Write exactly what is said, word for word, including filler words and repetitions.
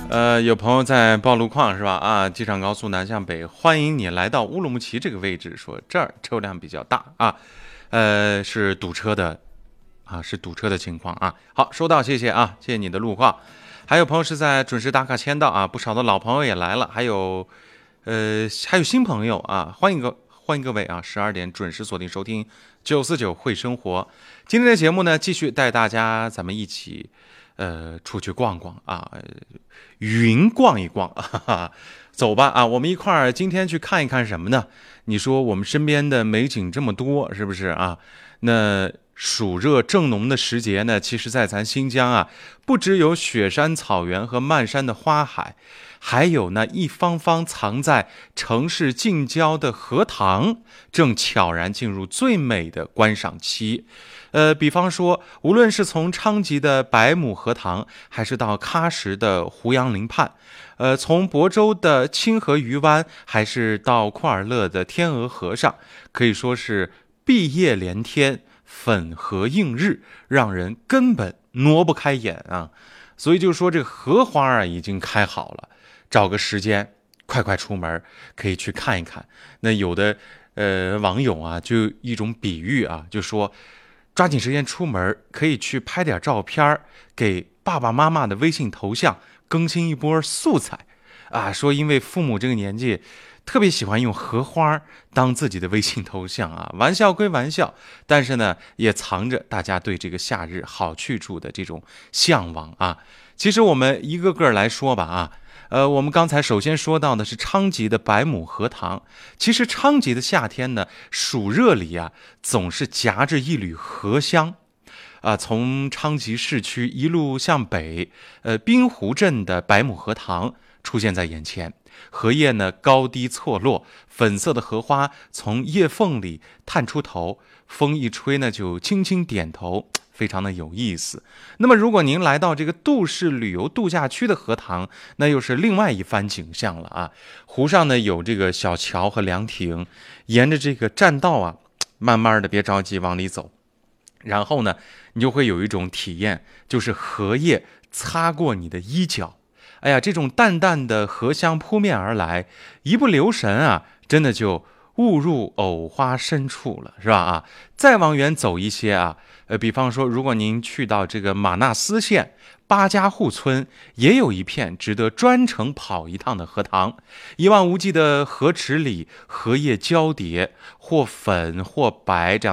呃，有朋友在报路况是吧？啊，机场高速南向北，欢迎你来到乌鲁木齐这个位置，说这儿车辆比较大啊，呃，是堵车的啊，是堵车的情况啊。好，收到，谢谢啊，谢谢你的路况。还有朋友是在准时打卡签到啊，不少的老朋友也来了，还有呃还有新朋友啊，欢迎各欢迎各位啊，十二点准时锁定收听九四九会生活。今天的节目呢，继续带大家咱们一起。呃，出去逛逛啊，云逛一逛，哈哈，走吧啊，我们一块儿今天去看一看什么呢？你说我们身边的美景这么多，是不是啊？那暑热正浓的时节呢，其实在咱新疆啊，不只有雪山草原和漫山的花海，还有那一方方藏在城市近郊的荷塘，正悄然进入最美的观赏期。呃，比方说，无论是从昌吉的百亩荷塘，还是到喀什的胡杨林畔，呃，从亳州的清河鱼湾，还是到库尔勒的天鹅河上，可以说是碧叶连天，粉荷映日，让人根本挪不开眼啊。所以就说这个荷花啊，已经开好了，找个时间，快快出门，可以去看一看。那有的呃网友啊，就一种比喻啊，就说。抓紧时间出门，可以去拍点照片，给爸爸妈妈的微信头像更新一波素材啊！说因为父母这个年纪特别喜欢用荷花当自己的微信头像啊，玩笑归玩笑，但是呢，也藏着大家对这个夏日好去处的这种向往啊。其实我们一个个来说吧啊。呃，我们刚才首先说到的是昌吉的百亩荷塘。其实昌吉的夏天呢，暑热里啊，总是夹着一缕荷香。啊、呃，从昌吉市区一路向北，呃，滨湖镇的百亩荷塘出现在眼前。荷叶呢高低错落，粉色的荷花从叶缝里探出头，风一吹呢就轻轻点头。非常的有意思。那么，如果您来到这个杜氏旅游度假区的荷塘，那又是另外一番景象了啊！湖上呢有这个小桥和凉亭，沿着这个栈道啊，慢慢的别着急往里走，然后呢，你就会有一种体验，就是荷叶擦过你的衣角，哎呀，这种淡淡的荷香扑面而来，一不留神啊，真的就误入藕花深处了，是吧？啊，再往远走一些啊。呃，比方说，如果您去到这个马纳斯县八家户村，也有一片值得专程跑一趟的荷塘。一望无际的荷池里，荷叶交叠，或粉或白这样。